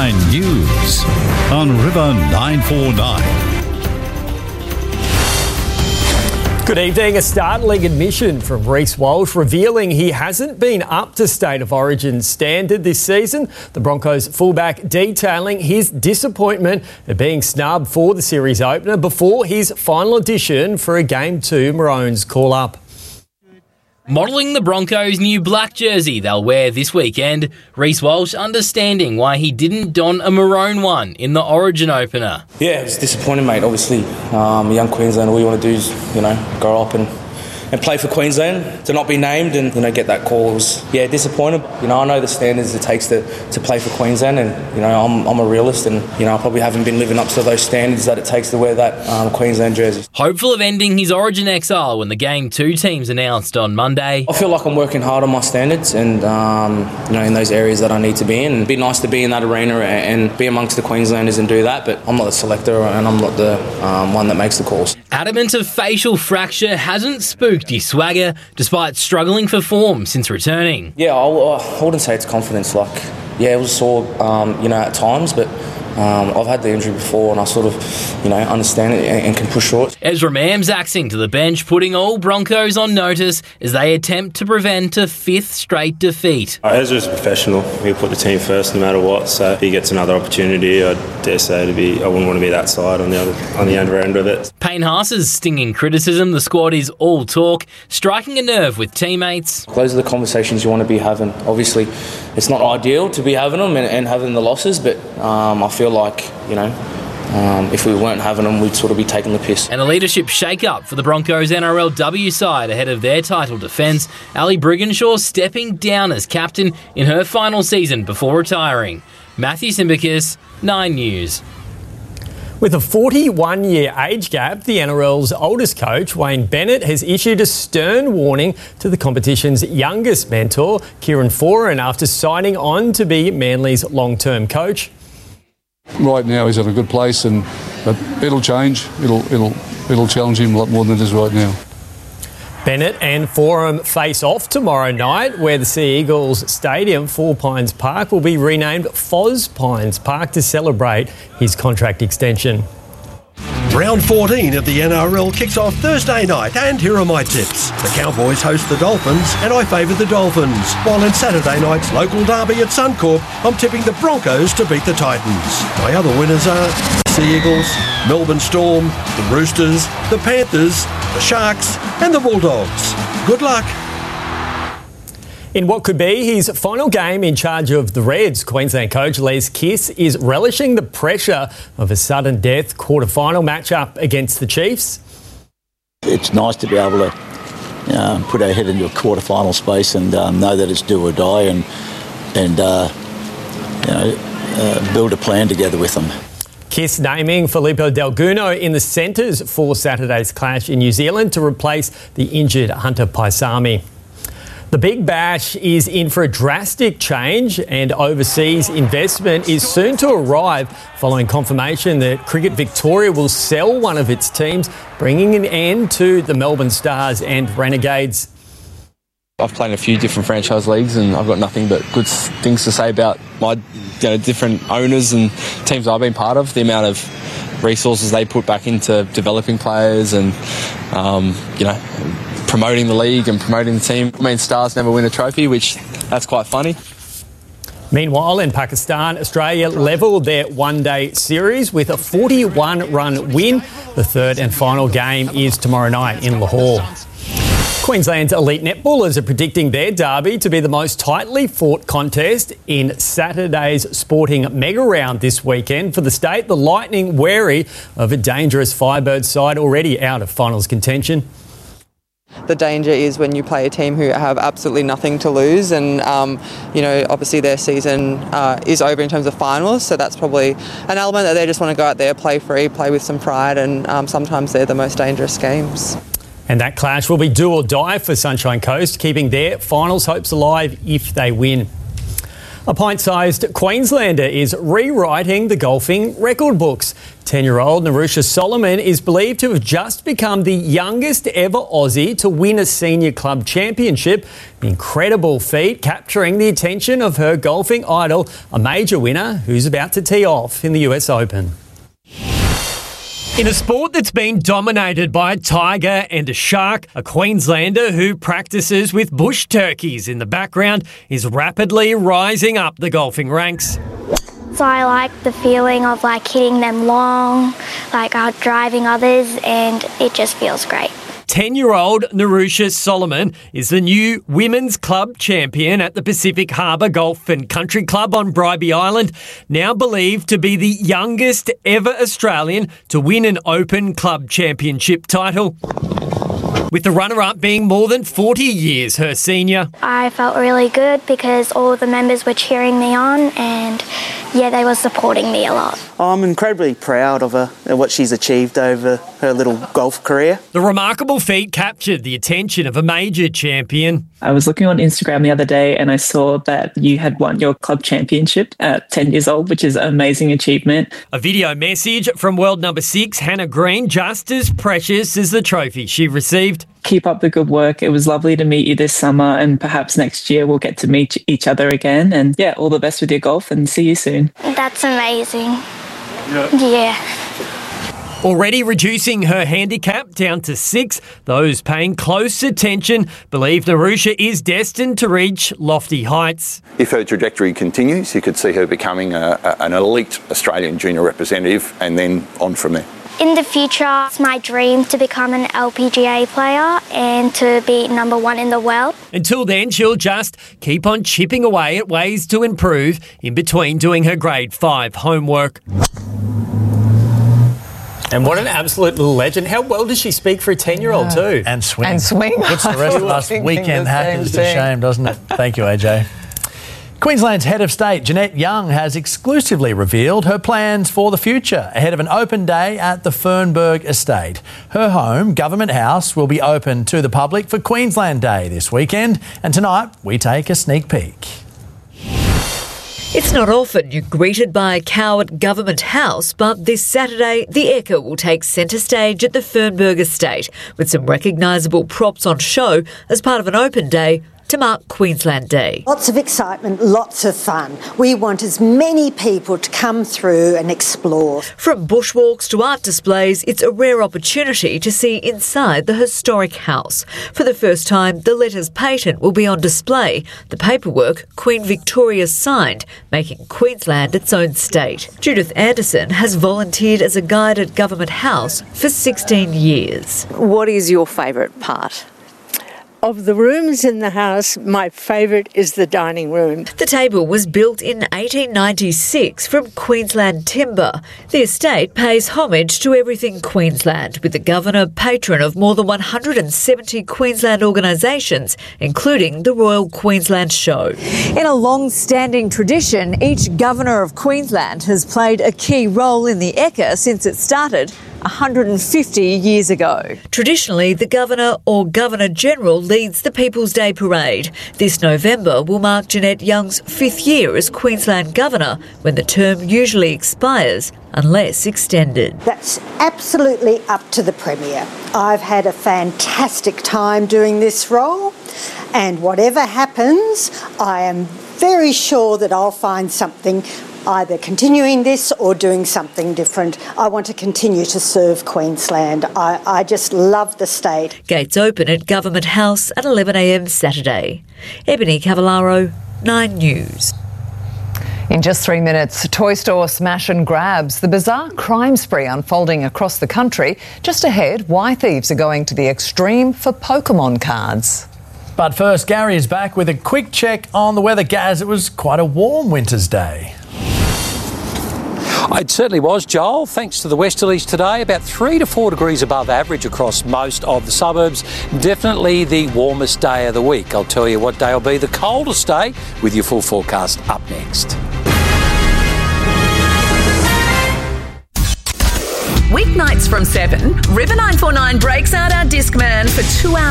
Nine News on River 949. Good evening. A startling admission from Reece Walsh revealing he hasn't been up to State of Origin standard this season. The Broncos fullback detailing his disappointment at being snubbed for the series opener before his final audition for a Game 2 Maroons call-up. Modelling the Broncos' new black jersey they'll wear this weekend, Reece Walsh understanding why he didn't don a maroon one in the Origin opener. Yeah, it was disappointing, mate. Obviously, a young Queenslander, all you want to do is, grow up and play for Queensland. To not be named and, get that call was, disappointed. I know the standards it takes to play for Queensland and, I'm a realist and, I probably haven't been living up to those standards that it takes to wear that Queensland jersey. Hopeful of ending his Origin exile when the Game 2 team's announced on Monday. I feel like I'm working hard on my standards and, in those areas that I need to be in. It'd be nice to be in that arena and be amongst the Queenslanders and do that, but I'm not the selector and I'm not the one that makes the calls. Adamant of facial fracture hasn't spooked his swagger despite struggling for form since returning. Yeah, I wouldn't say it's confidence. It was sore, at times, but I've had the injury before and I sort of, understand it and can push through it. Ezra Mams axing to the bench, putting all Broncos on notice as they attempt to prevent a fifth straight defeat. Ezra's a professional. He'll put the team first no matter what, so if he gets another opportunity, I dare say I wouldn't want to be that side on the other end of it. Payne Haas's stinging criticism, the squad is all talk, striking a nerve with teammates. Those are the conversations you want to be having. Obviously, it's not ideal to be having them and having the losses, but I feel like, if we weren't having them, we'd sort of be taking the piss. And a leadership shake-up for the Broncos NRLW side ahead of their title defence. Ali Brigginshaw stepping down as captain in her final season before retiring. Matthew Simbakis, 9 News. With a 41-year age gap, the NRL's oldest coach, Wayne Bennett, has issued a stern warning to the competition's youngest mentor, Kieran Foran, after signing on to be Manly's long-term coach. Right now he's at a good place, but it'll change. It'll challenge him a lot more than it is right now. Bennett and Foran face off tomorrow night, where the Sea Eagles Stadium, Four Pines Park, will be renamed Foz Pines Park to celebrate his contract extension. Round 14 of the NRL kicks off Thursday night, and here are my tips. The Cowboys host the Dolphins, and I favour the Dolphins. While in Saturday night's local derby at Suncorp, I'm tipping the Broncos to beat the Titans. My other winners are the Sea Eagles, Melbourne Storm, the Roosters, the Panthers, the Sharks, and the Bulldogs. Good luck. In what could be his final game in charge of the Reds, Queensland coach Les Kiss is relishing the pressure of a sudden death quarter-final matchup against the Chiefs. It's nice to be able to put our head into a quarter-final space and know that it's do or die and build a plan together with them. Kiss naming Filippo Delguno in the centres for Saturday's clash in New Zealand to replace the injured Hunter Paisami. The Big Bash is in for a drastic change and overseas investment is soon to arrive following confirmation that Cricket Victoria will sell one of its teams, bringing an end to the Melbourne Stars and Renegades. I've played in a few different franchise leagues and I've got nothing but good things to say about my different owners and teams I've been part of, the amount of resources they put back into developing players and, promoting the league and promoting the team. I mean, Stars never win a trophy, which that's quite funny. Meanwhile, in Pakistan, Australia levelled their one-day series with a 41-run win. The third and final game is tomorrow night in Lahore. Queensland's elite netballers are predicting their derby to be the most tightly fought contest in Saturday's sporting mega round this weekend. For the state, the Lightning wary of a dangerous Firebirds side already out of finals contention. The danger is when you play a team who have absolutely nothing to lose and, obviously their season is over in terms of finals, so that's probably an element that they just want to go out there, play free, play with some pride, and sometimes they're the most dangerous games. And that clash will be do or die for Sunshine Coast, keeping their finals hopes alive if they win. A pint-sized Queenslander is rewriting the golfing record books. 10-year-old Narusha Solomon is believed to have just become the youngest ever Aussie to win a senior club championship. An incredible feat, capturing the attention of her golfing idol, a major winner who's about to tee off in the US Open. In a sport that's been dominated by a tiger and a shark, a Queenslander who practices with bush turkeys in the background is rapidly rising up the golfing ranks. So I like the feeling of hitting them long, driving others, and it just feels great. 10-year-old Narusha Solomon is the new Women's Club champion at the Pacific Harbour Golf and Country Club on Bribie Island, now believed to be the youngest ever Australian to win an Open Club Championship title, with the runner-up being more than 40 years her senior. I felt really good because all the members were cheering me on and, they were supporting me a lot. I'm incredibly proud of her and what she's achieved over her little golf career. The remarkable feat captured the attention of a major champion. I was looking on Instagram the other day and I saw that you had won your club championship at 10 years old, which is an amazing achievement. A video message from world number 6, Hannah Green, just as precious as the trophy she received. Keep up the good work. It was lovely to meet you this summer, and perhaps next year we'll get to meet each other again. And all the best with your golf and see you soon. That's amazing. Yeah. Already reducing her handicap down to 6, those paying close attention believe Narusha is destined to reach lofty heights. If her trajectory continues, you could see her becoming an elite Australian junior representative and then on from there. In the future, it's my dream to become an LPGA player and to be number 1 in the world. Until then, she'll just keep on chipping away at ways to improve in between doing her grade 5 homework. And what an absolute little legend. How well does she speak for a 10-year-old too? And swing. And swing. Puts the rest of us weekend hackers to shame, doesn't it? Thank you, AJ. Queensland's head of state, Jeanette Young, has exclusively revealed her plans for the future ahead of an open day at the Fernberg Estate. Her home, Government House, will be open to the public for Queensland Day this weekend, and tonight we take a sneak peek. It's not often you're greeted by a cow at Government House, but this Saturday, the Ekka will take centre stage at the Fernberg Estate with some recognisable props on show as part of an open day to mark Queensland Day. Lots of excitement, lots of fun. We want as many people to come through and explore. From bushwalks to art displays, it's a rare opportunity to see inside the historic house. For the first time, the letters patent will be on display, the paperwork Queen Victoria signed, making Queensland its own state. Judith Anderson has volunteered as a guide at Government House for 16 years. What is your favourite part? Of the rooms in the house, my favourite is the dining room. The table was built in 1896 from Queensland timber. The estate pays homage to everything Queensland, with the Governor patron of more than 170 Queensland organisations, including the Royal Queensland Show. In a long-standing tradition, each Governor of Queensland has played a key role in the Ekka since it started 150 years ago. Traditionally, the Governor or Governor-General leads the People's Day Parade. This November will mark Jeanette Young's 5th year as Queensland Governor, when the term usually expires unless extended. That's absolutely up to the Premier. I've had a fantastic time doing this role, and whatever happens, I am very sure that I'll find something, either continuing this or doing something different. I want to continue to serve Queensland. I just love the state. Gates open at Government House at 11 a.m. Saturday. Ebony Cavallaro, 9 News. In just 3 minutes, toy store smash and grabs. The bizarre crime spree unfolding across the country. Just ahead, why thieves are going to the extreme for Pokemon cards. But first, Gary is back with a quick check on the weather. Gaz, it was quite a warm winter's day. It certainly was, Joel. Thanks to the westerlies today, about 3 to 4 degrees above average across most of the suburbs. Definitely the warmest day of the week. I'll tell you what day will be the coldest day with your full forecast up next. Weeknights from 7, River 949 breaks out our Discman for 2 hours.